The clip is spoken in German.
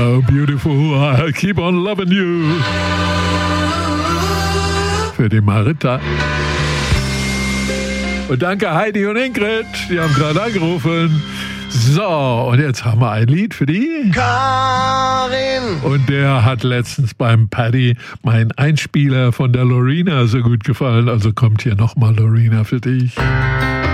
Oh, beautiful, I'll keep on loving you. Für die Marita. Und danke Heidi und Ingrid, die haben gerade angerufen. So, und jetzt haben wir ein Lied für die Karin. Und der hat letztens beim Paddy mein Einspieler von der Lorena so gut gefallen. Also kommt hier nochmal Lorena für dich.